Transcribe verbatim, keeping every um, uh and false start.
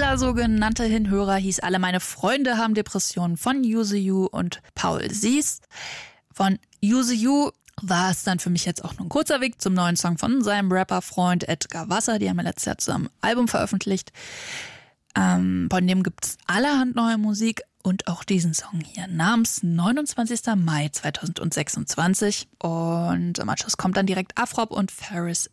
Dieser sogenannte Hinhörer hieß Alle meine Freunde haben Depressionen von Use You und Paul Sies. Von Use You war es dann für mich jetzt auch nur ein kurzer Weg zum neuen Song von seinem Rapper-Freund Edgar Wasser. Die haben ja letztes Jahr zusammen ein Album veröffentlicht. Ähm, von dem gibt es allerhand neue Musik und auch diesen Song hier namens neunundzwanzigster Mai zweitausendsechsundzwanzig. Und im Anschluss kommt dann direkt Afrop und Ferris